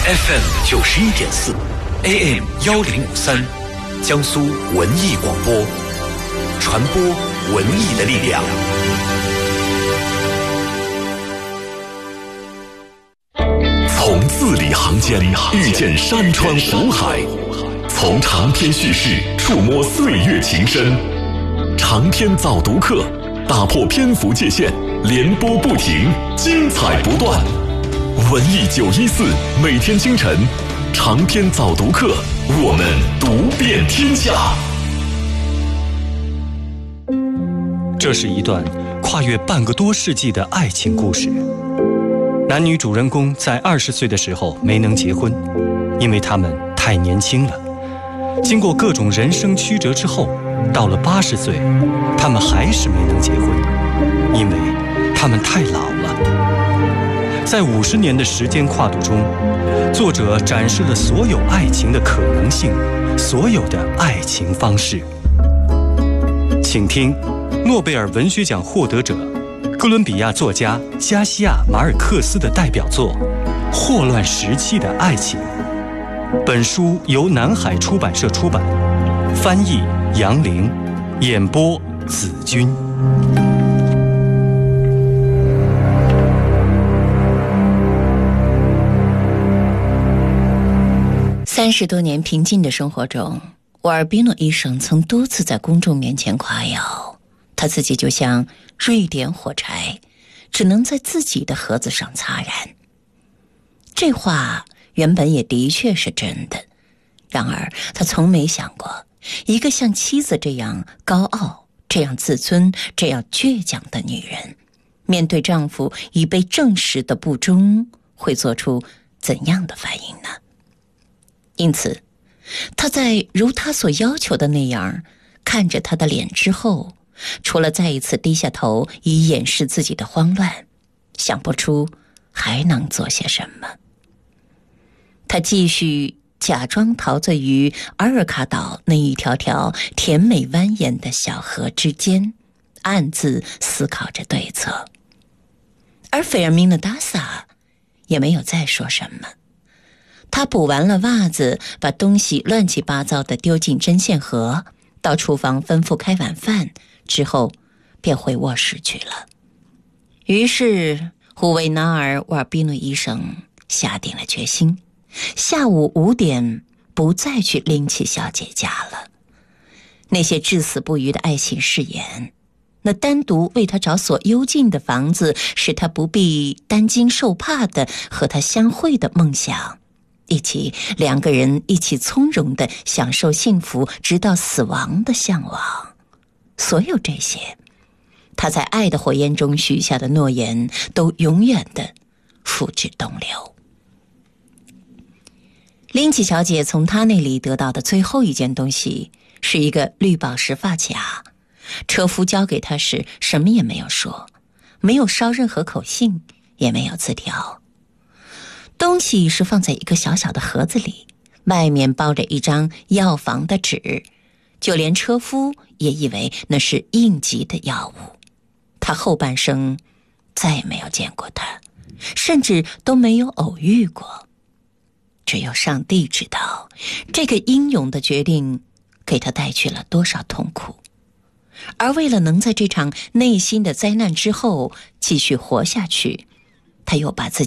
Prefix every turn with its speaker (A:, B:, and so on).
A: FM 91.4 AM 1053，江苏文艺广播，传播文艺的力量。从字里行间遇见山川湖海，从长篇叙事触摸岁月情深。长篇早读课，打破篇幅界限，连播不停，精彩不断。文艺914，每天清晨，长篇早读课，我们读遍天下。
B: 这是一段跨越半个多世纪的爱情故事。男女主人公在20岁的时候没能结婚，因为他们太年轻了。经过各种人生曲折之后，到了80岁，他们还是没能结婚，因为他们太老了。在50年的时间跨度中，作者展示了所有爱情的可能性，所有的爱情方式。请听诺贝尔文学奖获得者哥伦比亚作家加西亚·马尔克斯的代表作《霍乱时期的爱情》。本书由南海出版社出版，翻译杨玲，演播子君。
C: 30多年平静的生活中，沃尔比诺医生曾多次在公众面前夸耀，他自己就像瑞典火柴，只能在自己的盒子上擦燃。这话原本也的确是真的，然而他从没想过，一个像妻子这样高傲、这样自尊、这样倔强的女人，面对丈夫已被证实的不忠，会做出怎样的反应呢？因此，他在如他所要求的那样看着他的脸之后，除了再一次低下头以掩饰自己的慌乱，想不出还能做些什么。他继续假装陶醉于阿尔卡岛那一条条甜美蜿蜒的小河之间，暗自思考着对策。而费尔明娜·达萨也没有再说什么。他补完了袜子，把东西乱七八糟地丢进针线盒，到厨房吩咐开晚饭之后，便回卧室去了。于是胡维纳尔·沃尔比诺医生下定了决心，下午5点不再去林奇小姐家了。那些至死不渝的爱情誓言，那单独为他找所幽静的房子，使他不必担惊受怕的和他相会的梦想，以及2个人一起从容地享受幸福直到死亡的向往，所有这些他在爱的火焰中许下的诺言，都永远地付之东流。林奇小姐从他那里得到的最后一件东西是一个绿宝石发卡，车夫交给她时什么也没有说，没有捎任何口信，也没有字条。东西是放在一个小小的盒子里，外面包着一张药房的纸，就连车夫也以为那是应急的药物。他后半生再也没有见过他，甚至都没有偶遇过。只有上帝知道，这个英勇的决定给他带去了多少痛苦。而为了能在这场内心的灾难之后继续活下去，他又把自己